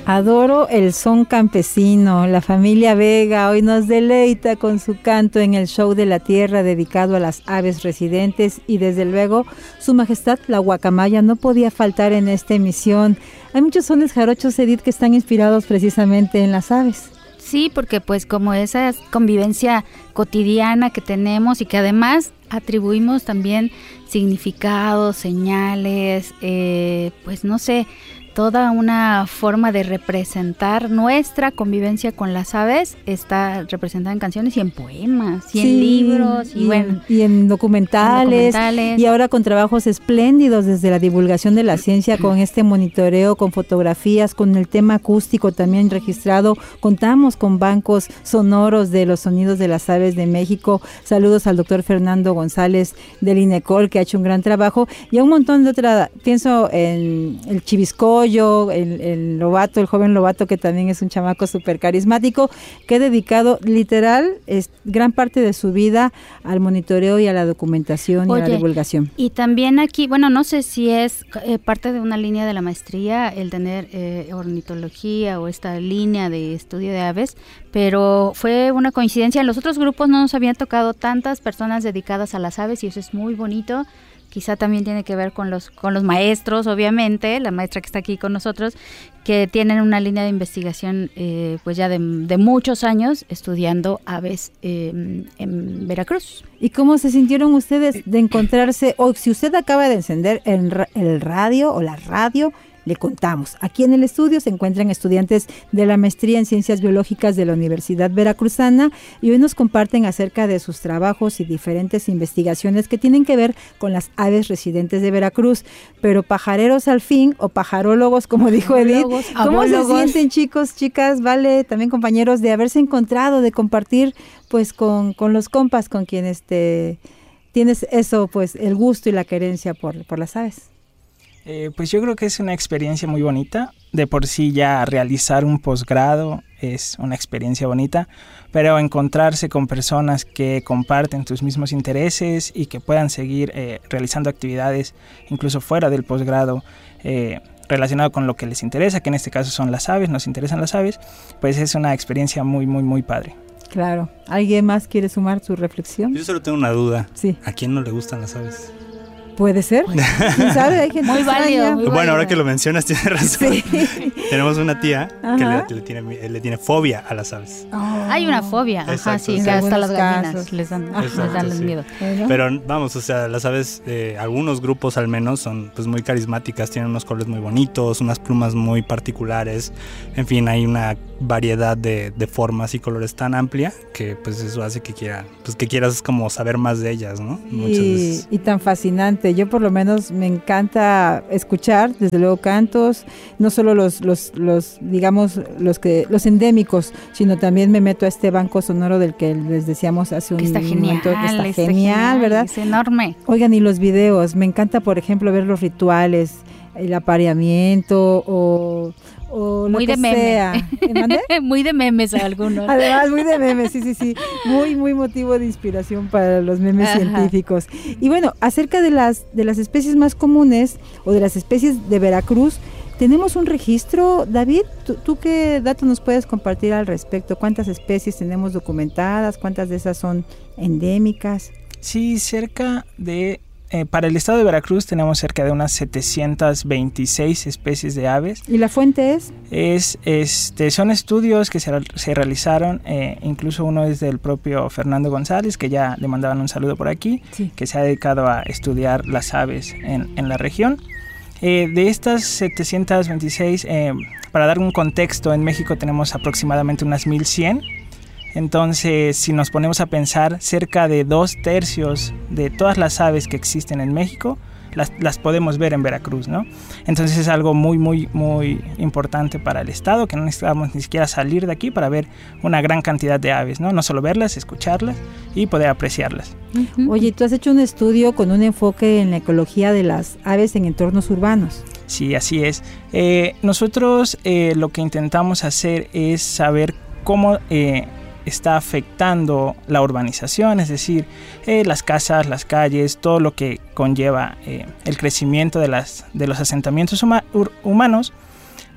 Adoro el son campesino. La familia Vega hoy nos deleita con su canto en el show de la tierra dedicado a las aves residentes y desde luego su majestad la guacamaya no podía faltar en esta emisión. Hay muchos sones jarochos, Edith, que están inspirados precisamente en las aves. Sí, porque pues como esa convivencia cotidiana que tenemos y que además atribuimos también significados, señales, pues no sé, toda una forma de representar nuestra convivencia con las aves está representada en canciones y en poemas y en libros y en documentales y ahora con trabajos espléndidos desde la divulgación de la ciencia con este monitoreo, con fotografías, con el tema acústico también registrado. Contamos con bancos sonoros de los sonidos de las aves de México. Saludos al doctor Fernando González del INECOL, que ha hecho un gran trabajo, y a un montón de otras. Pienso en el Chiviscoyo, el Lobato, el joven Lobato, que también es un chamaco súper carismático, que ha dedicado literal gran parte de su vida al monitoreo y a la documentación y a la divulgación. Y también aquí, bueno, no sé si es parte de una línea de la maestría el tener ornitología o esta línea de estudio de aves, pero fue una coincidencia. En los otros grupos no nos habían tocado tantas personas dedicadas a las aves y eso es muy bonito. Quizá también tiene que ver con los maestros, obviamente, la maestra que está aquí con nosotros, que tienen una línea de investigación pues ya de muchos años estudiando aves en Veracruz. ¿Y cómo se sintieron ustedes de encontrarse, o si usted acaba de encender el radio o la radio? Le contamos, aquí en el estudio se encuentran estudiantes de la maestría en Ciencias Biológicas de la Universidad Veracruzana y hoy nos comparten acerca de sus trabajos y diferentes investigaciones que tienen que ver con las aves residentes de Veracruz. Pero pajareros al fin, o pajarólogos, como dijo Edith, ¿cómo se sienten, chicos, chicas, vale, también compañeros, de haberse encontrado, de compartir pues con los compas con quienes tienes eso, pues el gusto y la querencia por las aves? Pues yo creo que es una experiencia muy bonita. De por sí ya realizar un posgrado es una experiencia bonita, pero encontrarse con personas que comparten tus mismos intereses y que puedan seguir realizando actividades incluso fuera del posgrado relacionado con lo que les interesa, que en este caso son las aves, nos interesan las aves, pues es una experiencia muy, muy, muy padre. Claro. ¿Alguien más quiere sumar su reflexión? Yo solo tengo una duda. Sí. ¿A quién no le gustan las aves? Puede ser, ¿quién sabe? Hay gente muy válido. Bueno, ahora que lo mencionas, tienes razón. Sí. Tenemos una tía que le tiene fobia a las aves. Hay una fobia, sí, que hasta las gallinas les dan miedo. Bueno. Pero vamos, o sea, las aves, algunos grupos al menos, son pues muy carismáticas, tienen unos colores muy bonitos, unas plumas muy particulares, en fin, hay una variedad de formas y colores tan amplia que pues eso hace que quieras como saber más de ellas, ¿no? Muchas veces. Y tan fascinante. Yo por lo menos me encanta escuchar, desde luego, cantos, no solo los digamos los endémicos, sino también me meto a este banco sonoro del que les decíamos hace un momento. Está genial, ¿verdad? Es enorme. Oigan, y los videos, me encanta, por ejemplo, ver los rituales, el apareamiento o muy lo que sea. Muy de memes algunos. Además, muy de memes, sí. Muy, muy motivo de inspiración para los memes científicos. Y bueno, acerca de las especies más comunes o de las especies de Veracruz, ¿tenemos un registro, David? ¿Tú qué datos nos puedes compartir al respecto? ¿Cuántas especies tenemos documentadas? ¿Cuántas de esas son endémicas? Sí, para el estado de Veracruz tenemos cerca de unas 726 especies de aves. ¿Y la fuente es? Son estudios que se realizaron, incluso uno es del propio Fernando González, que ya le mandaban un saludo por aquí, sí, que se ha dedicado a estudiar las aves en la región. De estas 726, para dar un contexto, en México tenemos aproximadamente unas 1100. Entonces, si nos ponemos a pensar, cerca de 2/3 de todas las aves que existen en México las podemos ver en Veracruz, ¿no? Entonces es algo muy, muy, muy importante para el estado, que no necesitamos ni siquiera salir de aquí para ver una gran cantidad de aves, ¿no? No solo verlas, escucharlas y poder apreciarlas. Oye, tú has hecho un estudio con un enfoque en la ecología de las aves en entornos urbanos. Sí, así es. Nosotros lo que intentamos hacer es saber cómo está afectando la urbanización, es decir, las casas, las calles, todo lo que conlleva el crecimiento de los asentamientos humanos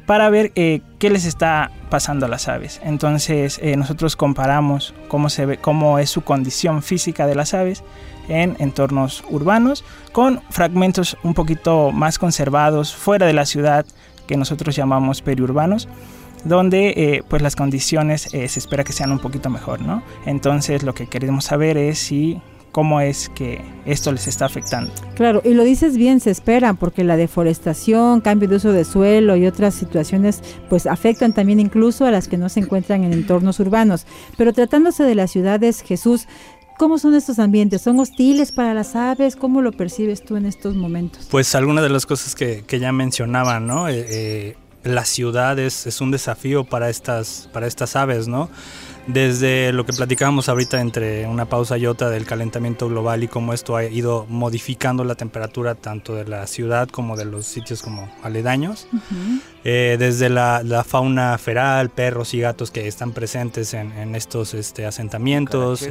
para ver qué les está pasando a las aves. Entonces nosotros comparamos cómo es su condición física de las aves en entornos urbanos con fragmentos un poquito más conservados fuera de la ciudad, que nosotros llamamos periurbanos, donde pues las condiciones se espera que sean un poquito mejor, ¿no? Entonces lo que queremos saber es cómo es que esto les está afectando. Claro, y lo dices bien, se esperan, porque la deforestación, cambio de uso de suelo y otras situaciones pues afectan también incluso a las que no se encuentran en entornos urbanos. Pero tratándose de las ciudades, Jesús, ¿cómo son estos ambientes? ¿Son hostiles para las aves? ¿Cómo lo percibes tú en estos momentos? Pues algunas de las cosas que ya mencionaba, ¿no? La ciudad es un desafío para estas aves, ¿no? Desde lo que platicábamos ahorita entre una pausa y otra del calentamiento global y cómo esto ha ido modificando la temperatura tanto de la ciudad como de los sitios como aledaños. Desde la fauna feral, perros y gatos que están presentes en estos asentamientos,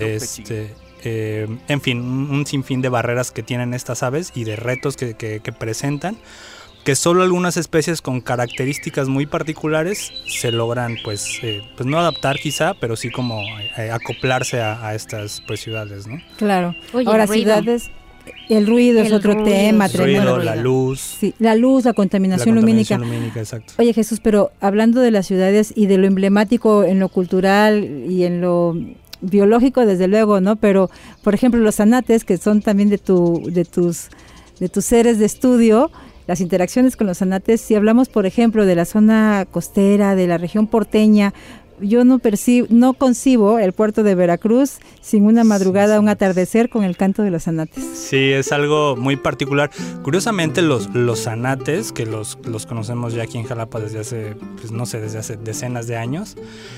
en fin, un sinfín de barreras que tienen estas aves y de retos que presentan, que solo algunas especies con características muy particulares se logran pues no adaptar quizá, pero sí como acoplarse a estas pues ciudades, ¿no? Claro. Oye, ahora ciudades, el ruido es otro tema. El ruido, la luz. Sí, la luz, la contaminación lumínica. Exacto. Oye, Jesús, pero hablando de las ciudades y de lo emblemático en lo cultural y en lo biológico, desde luego, ¿no? Pero, por ejemplo, los zanates, que son también de tus seres de estudio, las interacciones con los zanates, si hablamos, por ejemplo, de la zona costera, de la región porteña, yo no concibo el puerto de Veracruz sin una madrugada, un atardecer con el canto de los zanates. Sí, es algo muy particular. Curiosamente, los zanates, que los conocemos ya aquí en Jalapa desde hace, pues no sé, desde hace decenas de años,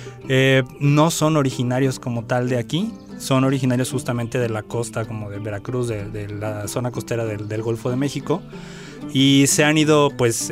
no son originarios como tal de aquí. Son originarios justamente de la costa, como de Veracruz, de la zona costera del Golfo de México. Y se han ido pues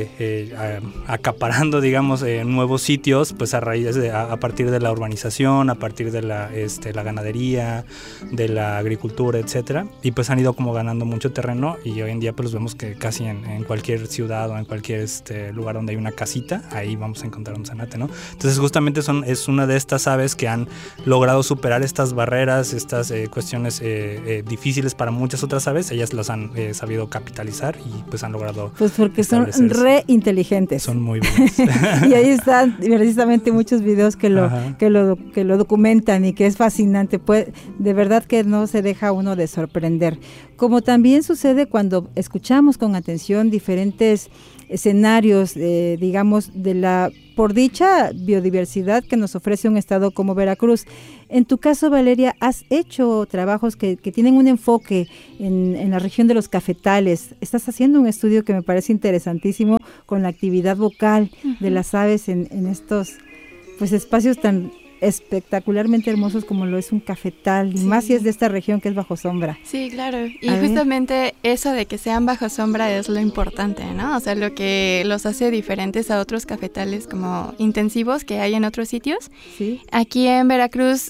acaparando, digamos, nuevos sitios pues a partir de la urbanización, a partir de la ganadería, de la agricultura, etcétera, y pues han ido como ganando mucho terreno, y hoy en día pues los vemos que casi en cualquier ciudad o en cualquier lugar donde hay una casita, ahí vamos a encontrar un zanate, ¿no? Entonces justamente es una de estas aves que han logrado superar estas barreras, estas cuestiones difíciles para muchas otras aves. Ellas las han sabido capitalizar y pues han logrado, pues porque son re inteligentes, son muy buenos. Y ahí están precisamente muchos videos que lo documentan, y que es fascinante, pues de verdad que no se deja uno de sorprender, como también sucede cuando escuchamos con atención diferentes escenarios, digamos, de la, por dicha, biodiversidad que nos ofrece un estado como Veracruz. En tu caso, Valeria, has hecho trabajos que tienen un enfoque en la región de los cafetales. Estás haciendo un estudio que me parece interesantísimo con la actividad vocal de las aves en estos pues espacios tan espectacularmente hermosos como lo es un cafetal, y más si es de esta región que es bajo sombra. Sí, claro, y justamente eso de que sean bajo sombra es lo importante, ¿no? O sea, lo que los hace diferentes a otros cafetales como intensivos que hay en otros sitios. Sí. Aquí en Veracruz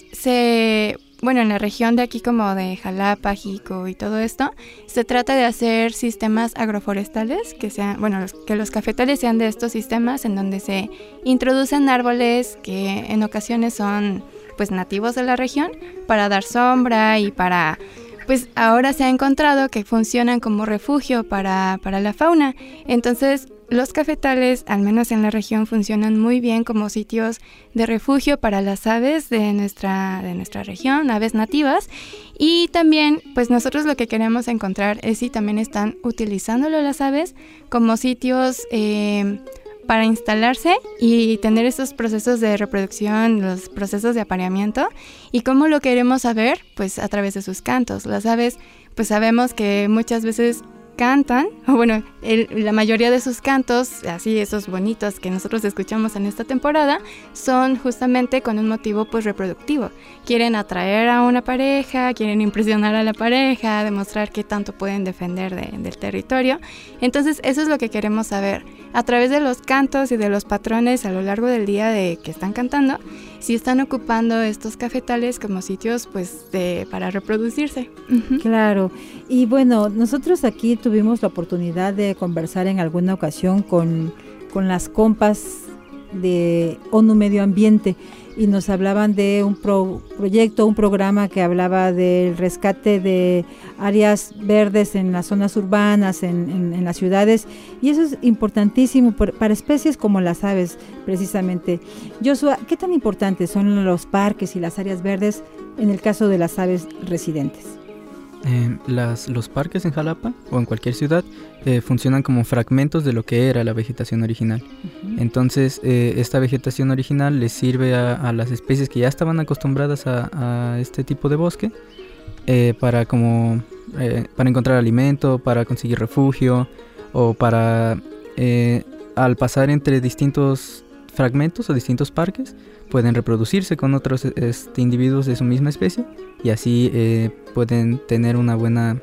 en la región de aquí como de Jalapa, Jico y todo esto, se trata de hacer sistemas agroforestales que sean, que los cafetales sean de estos sistemas en donde se introducen árboles que en ocasiones son pues nativos de la región para dar sombra y para, pues ahora se ha encontrado que funcionan como refugio para la fauna. Entonces los cafetales, al menos en la región, funcionan muy bien como sitios de refugio para las aves de nuestra región, aves nativas. Y también, pues nosotros lo que queremos encontrar es si también están utilizándolo las aves como sitios para instalarse y tener estos procesos de reproducción, los procesos de apareamiento. ¿Y cómo lo queremos saber? Pues a través de sus cantos. Las aves, pues sabemos que muchas veces cantan, la mayoría de sus cantos, así esos bonitos que nosotros escuchamos en esta temporada, son justamente con un motivo pues reproductivo. Quieren atraer a una pareja, quieren impresionar a la pareja, demostrar qué tanto pueden defender del territorio. Entonces eso es lo que queremos saber, a través de los cantos y de los patrones a lo largo del día de que están cantando, si están ocupando estos cafetales como sitios pues para reproducirse. Claro, y bueno, nosotros aquí tuvimos la oportunidad de conversar en alguna ocasión con con las compas de ONU Medio Ambiente y nos hablaban de un proyecto, un programa que hablaba del rescate de áreas verdes en las zonas urbanas, en las ciudades, y eso es importantísimo para especies como las aves, precisamente. Joshua, ¿qué tan importantes son los parques y las áreas verdes en el caso de las aves residentes? Los parques en Jalapa o en cualquier ciudad funcionan como fragmentos de lo que era la vegetación original. Uh-huh. Entonces esta vegetación original les sirve a las especies que ya estaban acostumbradas a este tipo de bosque para encontrar alimento, para conseguir refugio o para al pasar entre distintos fragmentos o distintos parques pueden reproducirse con otros individuos de su misma especie y así pueden tener una buena,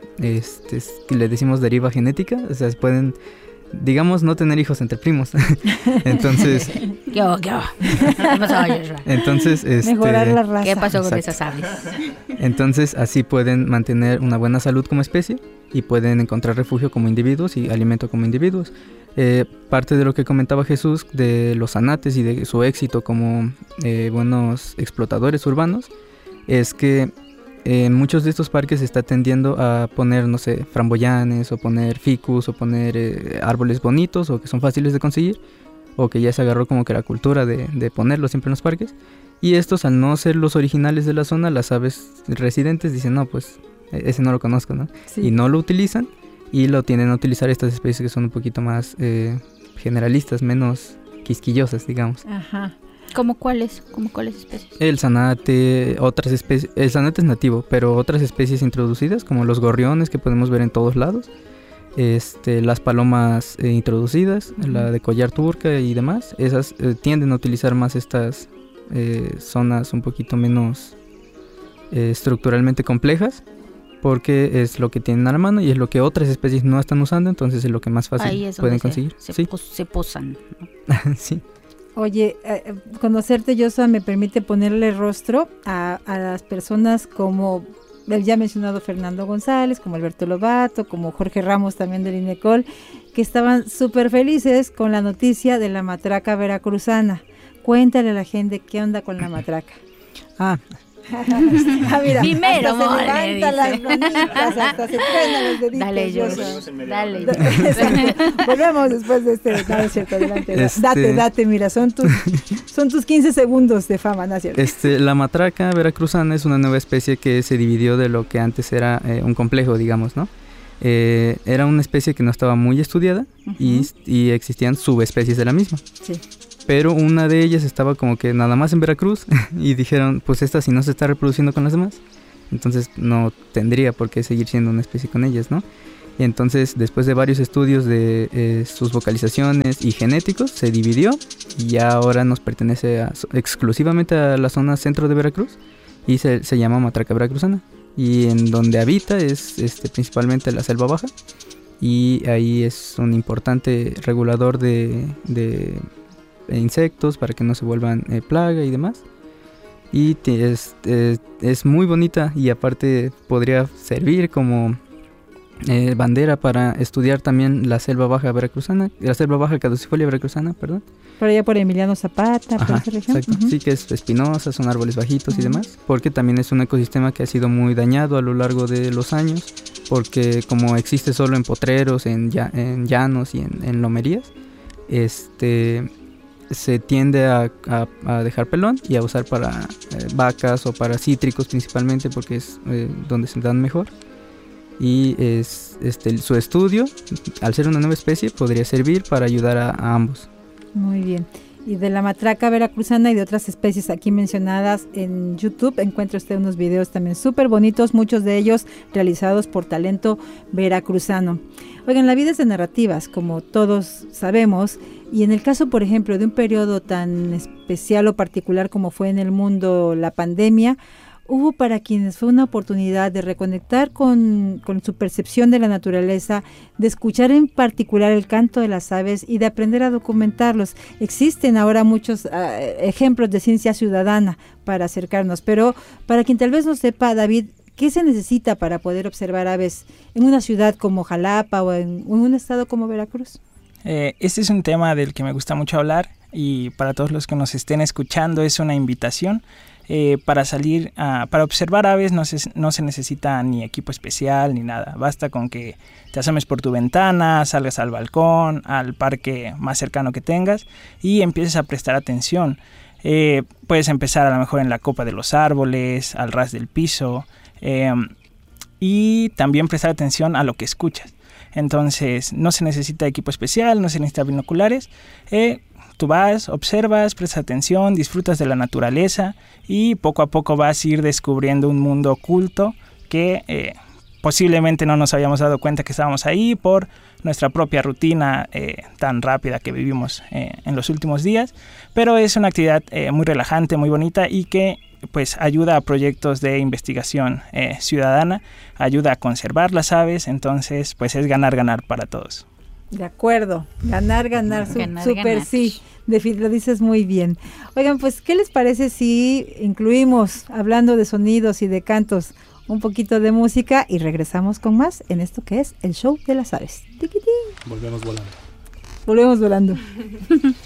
le decimos deriva genética, o sea, pueden, digamos, no tener hijos entre primos. Entonces, ¿Qué pasó? Entonces, mejorar la raza. ¿Qué pasó con esas aves? Entonces, así pueden mantener una buena salud como especie y pueden encontrar refugio como individuos y alimento como individuos. Parte de lo que comentaba Jesús de los zanates y de su éxito como buenos explotadores urbanos es que en muchos de estos parques se está tendiendo a poner, no sé, framboyanes o poner ficus o poner árboles bonitos o que son fáciles de conseguir o que ya se agarró como que la cultura de ponerlos siempre en los parques, y estos, al no ser los originales de la zona, las aves residentes dicen, no, pues ese no lo conozco, ¿no? Sí. Y no lo utilizan y lo tienden a utilizar estas especies que son un poquito más generalistas, menos quisquillosas, digamos. Ajá. ¿Cómo cuáles especies? El zanate, otras especies. El zanate es nativo, pero otras especies introducidas, como los gorriones que podemos ver en todos lados, las palomas introducidas, la de collar turca y demás, esas tienden a utilizar más estas zonas un poquito menos estructuralmente complejas, porque es lo que tienen a la mano y es lo que otras especies no están usando, entonces es lo que más fácil pueden conseguir. Se posan, ¿no? Sí. Oye, conocerte, Joshua, me permite ponerle rostro a las personas como el ya mencionado Fernando González, como Alberto Lobato, como Jorge Ramos también del INECOL, que estaban súper felices con la noticia de la matraca veracruzana. Cuéntale a la gente qué onda con la matraca. Mira, primero hasta se levanta las manitas, hasta se truenan los deditos. Dale. Volvemos después de este. No, es cierto, adelante. Date, mira, son tus 15 segundos de fama, ¿no es cierto? La matraca veracruzana es una nueva especie que se dividió de lo que antes era un complejo, digamos, ¿no? Era una especie que no estaba muy estudiada, uh-huh, y existían subespecies de la misma. Sí. Pero una de ellas estaba como que nada más en Veracruz y dijeron, pues esta si no se está reproduciendo con las demás, entonces no tendría por qué seguir siendo una especie con ellas, ¿no? Y entonces, después de varios estudios de sus vocalizaciones y genéticos, se dividió y ya ahora nos pertenece exclusivamente a la zona centro de Veracruz y se llama matraca veracruzana. Y en donde habita es principalmente la selva baja, y ahí es un importante regulador de insectos para que no se vuelvan plaga y demás, y es muy bonita, y aparte podría servir como bandera para estudiar también la selva baja veracruzana, la selva baja caducifolia veracruzana, perdón. Por allá por Emiliano Zapata, por esa región. Exacto. Uh-huh. Sí, que es espinosa, son árboles bajitos, uh-huh, y demás, porque también es un ecosistema que ha sido muy dañado a lo largo de los años, porque como existe solo en potreros, en llanos y en lomerías, se tiende a dejar pelón y a usar para vacas o para cítricos principalmente, porque es donde se dan mejor. Y su estudio, al ser una nueva especie, podría servir para ayudar a ambos. Muy bien. Y de la matraca veracruzana y de otras especies aquí mencionadas en YouTube, encuentra usted unos videos también súper bonitos, muchos de ellos realizados por talento veracruzano. Oigan, la vida es de narrativas, como todos sabemos, y en el caso, por ejemplo, de un periodo tan especial o particular como fue en el mundo la pandemia, hubo para quienes fue una oportunidad de reconectar con su percepción de la naturaleza, de escuchar en particular el canto de las aves y de aprender a documentarlos. Existen ahora muchos ejemplos de ciencia ciudadana para acercarnos, pero para quien tal vez no sepa, David, ¿qué se necesita para poder observar aves en una ciudad como Jalapa o en un estado como Veracruz? Este es un tema del que me gusta mucho hablar y para todos los que nos estén escuchando es una invitación. Para salir, para observar aves no se necesita ni equipo especial ni nada. Basta con que te asomes por tu ventana, salgas al balcón, al parque más cercano que tengas y empieces a prestar atención. Puedes empezar a lo mejor en la copa de los árboles, al ras del piso y también prestar atención a lo que escuchas. Entonces no se necesita equipo especial, no se necesita binoculares. Tú vas, observas, prestas atención, disfrutas de la naturaleza y poco a poco vas a ir descubriendo un mundo oculto que posiblemente no nos habíamos dado cuenta que estábamos ahí por nuestra propia rutina tan rápida que vivimos en los últimos días, pero es una actividad muy relajante, muy bonita y que pues ayuda a proyectos de investigación ciudadana, ayuda a conservar las aves, entonces pues es ganar para todos. De acuerdo, ganar, súper sí, lo dices muy bien. Oigan, pues, ¿qué les parece si incluimos, hablando de sonidos y de cantos, un poquito de música y regresamos con más en esto que es el show de las aves? Volvemos volando.